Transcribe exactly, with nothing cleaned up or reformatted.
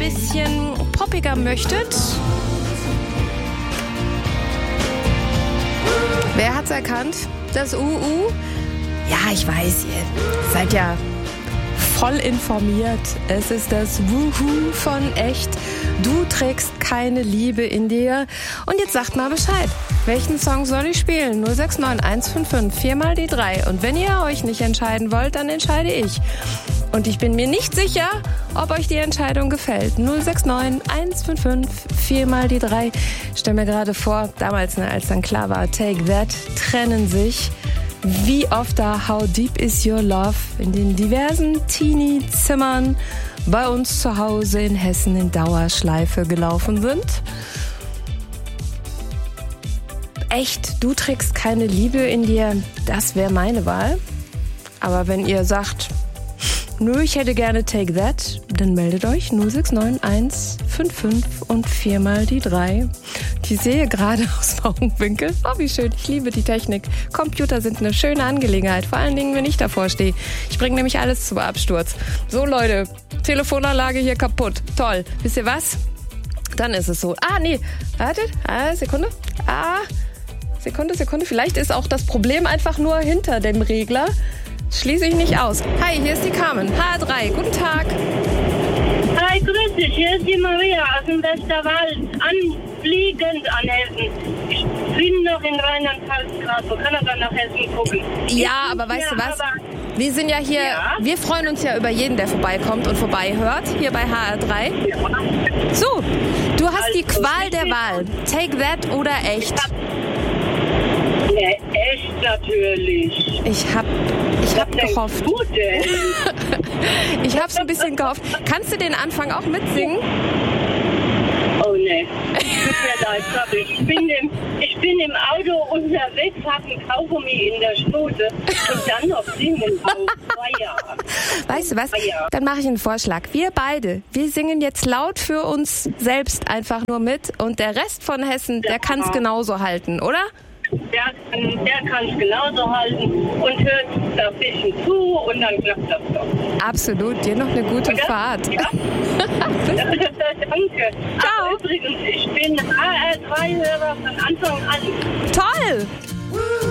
bisschen poppiger möchtet. Wer hat's erkannt? Das U U? Ja, ich weiß, ihr seid ja voll informiert. Es ist das Wuhu von Echt. Du trägst keine Liebe in dir. Und jetzt sagt mal Bescheid. Welchen Song soll ich spielen? null sechs neun eins fünf fünf, viermal die drei. Und wenn ihr euch nicht entscheiden wollt, dann entscheide ich. Und ich bin mir nicht sicher, ob euch die Entscheidung gefällt. null sechs neun eins fünf fünf, viermal die drei. Stell mir gerade vor, damals, ne, als dann klar war, Take That trennen sich. Wie oft da How Deep Is Your Love in den diversen Teenie-Zimmern bei uns zu Hause in Hessen in Dauerschleife gelaufen sind. Echt, du trägst keine Liebe in dir, das wäre meine Wahl. Aber wenn ihr sagt, nö, ich hätte gerne Take That, dann meldet euch null sechs neun eins fünf fünf und viermal die drei. Ich sehe gerade aus dem Augenwinkel. Oh, wie schön. Ich liebe die Technik. Computer sind eine schöne Angelegenheit. Vor allen Dingen, wenn ich davor stehe. Ich bringe nämlich alles zum Absturz. So, Leute. Telefonanlage hier kaputt. Toll. Wisst ihr was? Dann ist es so. Ah, nee. Wartet. Ah, Sekunde. Ah. Sekunde, Sekunde. Vielleicht ist auch das Problem einfach nur hinter dem Regler. Schließe ich nicht aus. Hi, hier ist die Carmen. H drei. Guten Tag. Hi, grüß dich. Hier ist die Maria aus dem Westerwald. Anfliegend an Hessen. Ich bin noch in Rheinland-Pfalz gerade. So kann er dann nach Hessen gucken. Ja, aber weißt du was? Wir sind ja hier, ja? wir freuen uns ja über jeden, der vorbeikommt und vorbeihört, hier bei H R drei. Ja. So, du hast also, die Qual der Wahl. Take That oder Echt? Ja, echt natürlich. Ich hab, ich hab Was gehofft. Du denn? Ich hab's ein bisschen gehofft. Kannst du den Anfang auch mitsingen? Oh ne, tut mir leid, sorry. Ich bin im, ich bin im Auto unterwegs, hab ein Kaugummi in der Schnute und dann noch singen. Oh, Feier. Weißt du was? Feier. Dann mache ich einen Vorschlag. Wir beide, wir singen jetzt laut für uns selbst einfach nur mit und der Rest von Hessen, der kann's genauso halten, oder? Der, der kann es genauso halten und hört da ein bisschen zu und dann klappt das doch. Absolut. Dir noch eine gute Oder? Fahrt. Ja. Danke. Ciao. Aber übrigens, ich bin H R drei Hörer von Anfang an. Toll!